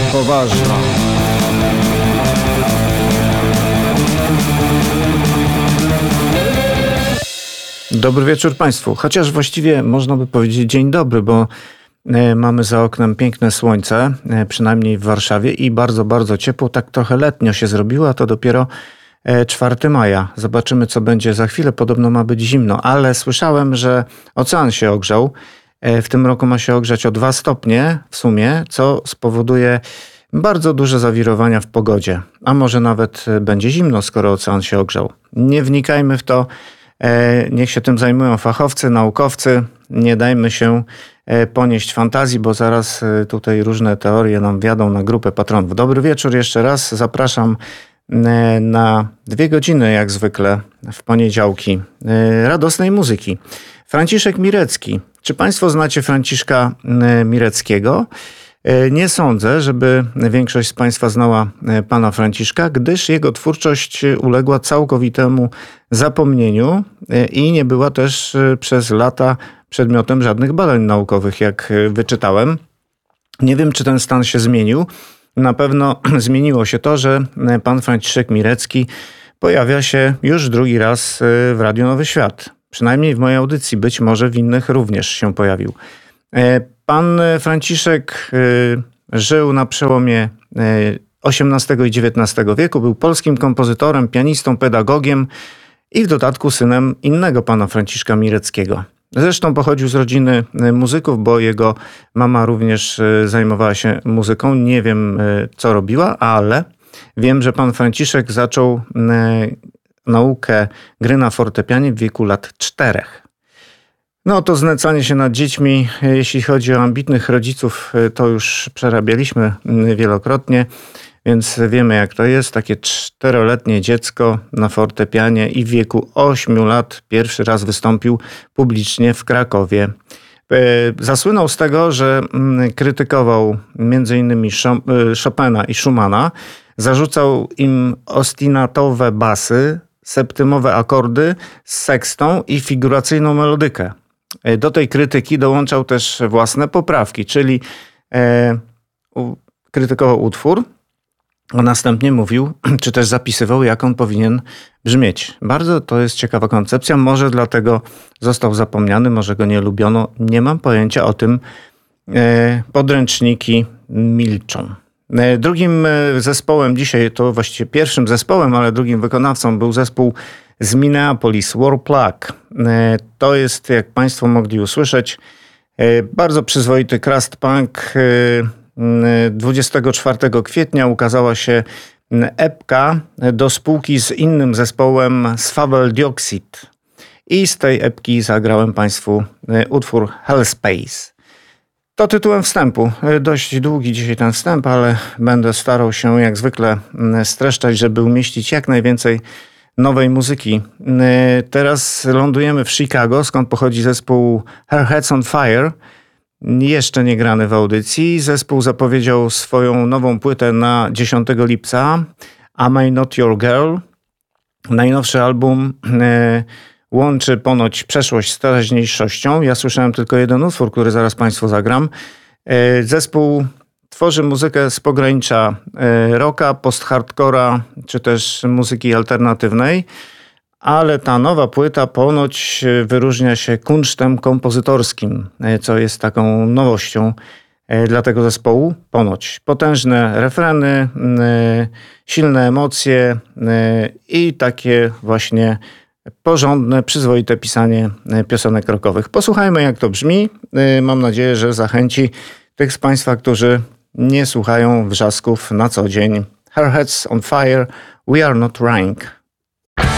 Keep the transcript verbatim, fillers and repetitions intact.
poważna. Dobry wieczór Państwu. Chociaż właściwie można by powiedzieć dzień dobry, bo mamy za oknem piękne słońce, przynajmniej w Warszawie, i bardzo, bardzo ciepło. Tak trochę letnio się zrobiło, a to dopiero czwartego maja. Zobaczymy, co będzie za chwilę. Podobno ma być zimno, ale słyszałem, że ocean się ogrzał. W tym roku ma się ogrzać o dwa stopnie w sumie, co spowoduje bardzo duże zawirowania w pogodzie. A może nawet będzie zimno, skoro ocean się ogrzał. Nie wnikajmy w to. Niech się tym zajmują fachowcy, naukowcy. Nie dajmy się ponieść fantazji, bo zaraz tutaj różne teorie nam wjadą na grupę patronów. Dobry wieczór jeszcze raz. Zapraszam na dwie godziny, jak zwykle w poniedziałki, radosnej muzyki. Franciszek Mirecki. Czy Państwo znacie Franciszka Mireckiego? Nie sądzę, żeby większość z Państwa znała pana Franciszka, gdyż jego twórczość uległa całkowitemu zapomnieniu i nie była też przez lata przedmiotem żadnych badań naukowych, jak wyczytałem. Nie wiem, czy ten stan się zmienił. Na pewno zmieniło się to, że pan Franciszek Mirecki pojawia się już drugi raz w Radiu Nowy Świat. Przynajmniej w mojej audycji, być może w innych również się pojawił. Pan Franciszek żył na przełomie osiemnastego i dziewiętnastego wieku. Był polskim kompozytorem, pianistą, pedagogiem i w dodatku synem innego pana Franciszka Mireckiego. Zresztą pochodził z rodziny muzyków, bo jego mama również zajmowała się muzyką. Nie wiem, co robiła, ale wiem, że pan Franciszek zaczął naukę gry na fortepianie w wieku lat czterech. No to znęcanie się nad dziećmi, jeśli chodzi o ambitnych rodziców, to już przerabialiśmy wielokrotnie, więc wiemy, jak to jest. Takie czteroletnie dziecko na fortepianie i w wieku ośmiu lat pierwszy raz wystąpił publicznie w Krakowie. Zasłynął z tego, że krytykował między innymi Chopina i Schumana, zarzucał im ostinatowe basy, septymowe akordy z sekstą i figuracyjną melodykę. Do tej krytyki dołączał też własne poprawki, czyli e, u, krytykował utwór, a następnie mówił, czy też zapisywał, jak on powinien brzmieć. Bardzo to jest ciekawa koncepcja, może dlatego został zapomniany, może go nie lubiono, nie mam pojęcia o tym. E, podręczniki milczą. E, drugim zespołem dzisiaj, to właściwie pierwszym zespołem, ale drugim wykonawcą był zespół z Minneapolis, Warplug. To jest, jak Państwo mogli usłyszeć, bardzo przyzwoity crust punk. dwudziestego czwartego kwietnia ukazała się epka do spółki z innym zespołem Swaveldioxide. I z tej epki zagrałem Państwu utwór Hellspace. To tytułem wstępu. Dość długi dzisiaj ten wstęp, ale będę starał się jak zwykle streszczać, żeby umieścić jak najwięcej nowej muzyki. Teraz lądujemy w Chicago, skąd pochodzi zespół Her Head's on Fire. Jeszcze nie grany w audycji. Zespół zapowiedział swoją nową płytę na dziesiątego lipca. Am I Not Your Girl? Najnowszy album łączy ponoć przeszłość z teraźniejszością. Ja słyszałem tylko jeden utwór, który zaraz Państwu zagram. Zespół tworzy muzykę z pogranicza rocka, post-hardcora czy też muzyki alternatywnej, ale ta nowa płyta ponoć wyróżnia się kunsztem kompozytorskim, co jest taką nowością dla tego zespołu. Ponoć potężne refreny, silne emocje i takie właśnie porządne, przyzwoite pisanie piosenek rockowych. Posłuchajmy, jak to brzmi. Mam nadzieję, że zachęci tych z Państwa, którzy nie słuchają wrzasków na co dzień. Her Head's on Fire, We Are Not Rank.